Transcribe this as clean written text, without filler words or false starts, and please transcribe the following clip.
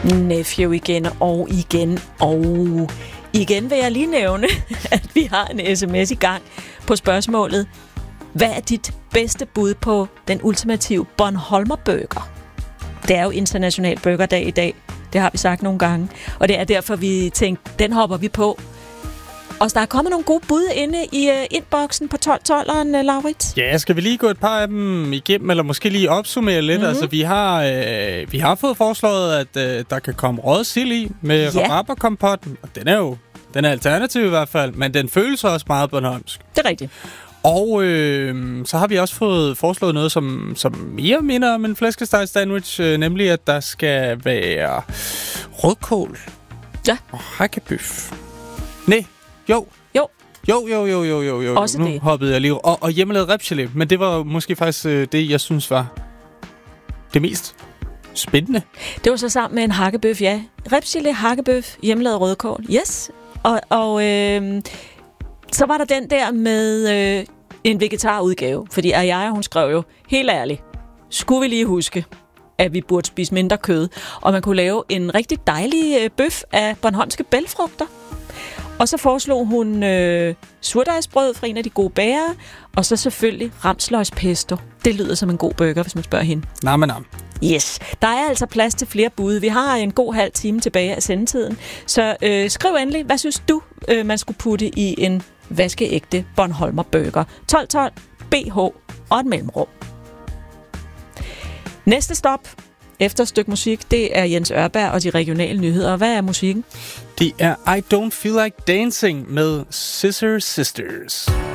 Nephew igen og igen. Og igen vil jeg lige nævne, at vi har en sms i gang på spørgsmålet: hvad er dit bedste bud på den ultimative Bornholmer burger? Det er jo international burgerdag i dag. Det har vi sagt nogle gange. Og det er derfor, vi tænkte, den hopper vi på. Og der er kommet nogle gode bud inde i inboxen på 1212'eren, Laurits. Ja, skal vi lige gå et par af dem igennem, eller måske lige opsummere lidt? Mm-hmm. Altså, vi har fået foreslået, at der kan komme røget sild i med rabarberkompot. Og den er alternativ i hvert fald, men den føles også meget bornholmsk. Det er rigtigt. Og så har vi også fået foreslået noget, som mere minder om en flæskesteg sandwich, nemlig at der skal være rødkål og hakkebøf. Nej, jo. Også nu det. hoppede jeg lige. Og hjemmelavet ribsgelé, men det var måske faktisk det, jeg synes var det mest spændende. Det var så sammen med en hakkebøf, ja. Ribsgelé, hakkebøf, hjemmelavet rødkål. Yes. Og så var der den der med en vegetarudgave, fordi Aya, hun skrev jo, helt ærligt, skulle vi lige huske, at vi burde spise mindre kød, og man kunne lave en rigtig dejlig bøf af bornholmske bælgfrugter. Og så foreslog hun surdejsbrød fra en af de gode bager, og så selvfølgelig ramsløgspesto. Det lyder som en god burger, hvis man spørger hende. Nam. Yes. Der er altså plads til flere bud. Vi har en god halv time tilbage af sendetiden. Så skriv endelig, hvad synes du, man skulle putte i en vaskeægte Bornholmer burger? 1212 BH og et mellemrum. Næste stop efter et stykke musik, det er Jens Ørberg og de regionale nyheder. Hvad er musikken? Det er I Don't Feel Like Dancing med Scissor Sisters.